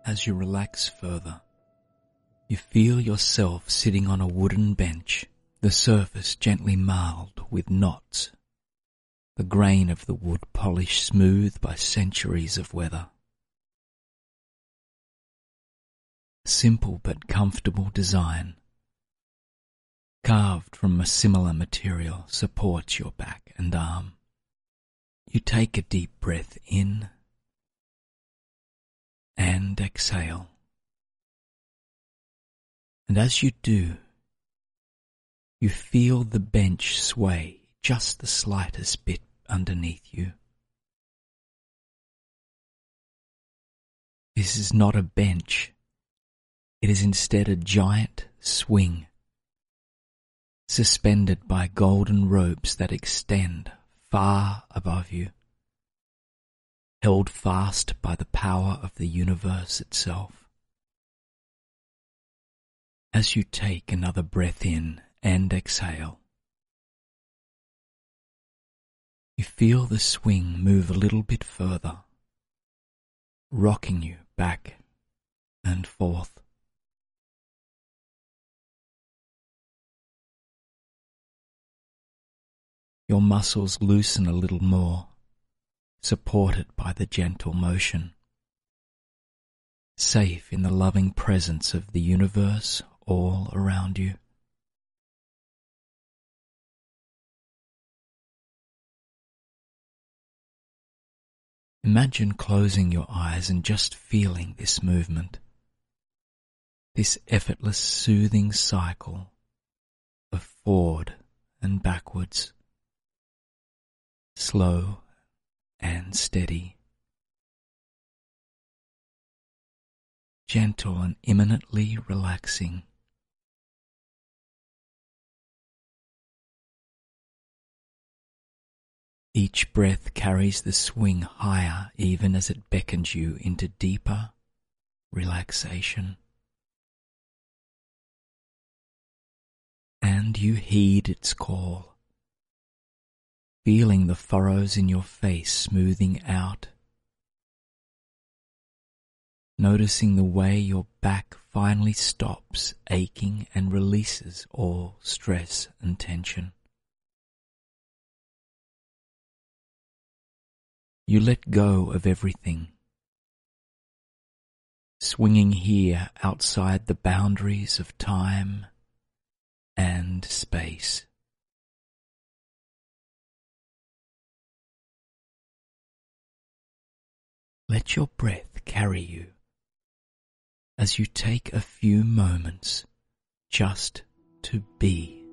As you relax further, you feel yourself sitting on a wooden bench, the surface gently marled with knots, the grain of the wood polished smooth by centuries of weather. Simple but comfortable design, carved from a similar material, supports your back and arm. You take a deep breath in and exhale. And as you do, you feel the bench sway just the slightest bit underneath you. This is not a bench. It is instead a giant swing, suspended by golden ropes that extend far above you, held fast by the power of the universe itself. As you take another breath in and exhale, you feel the swing move a little bit further, rocking you back and forth. Your muscles loosen a little more, supported by the gentle motion, safe in the loving presence of the universe all around you. Imagine closing your eyes and just feeling this movement, this effortless, soothing cycle of forward and backwards, slow and steady, gentle and imminently relaxing. Each breath carries the swing higher even as it beckons you into deeper relaxation. And you heed its call, feeling the furrows in your face smoothing out, noticing the way your back finally stops aching and releases all stress and tension. You let go of everything, swinging here outside the boundaries of time and space. Let your breath carry you as you take a few moments just to be.